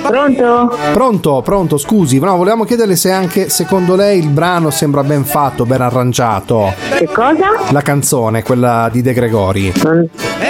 Pronto? Pronto, scusi, no, volevamo chiederle se anche secondo lei il brano sembra ben fatto, ben arrangiato. Che cosa? La canzone, quella di De Gregori.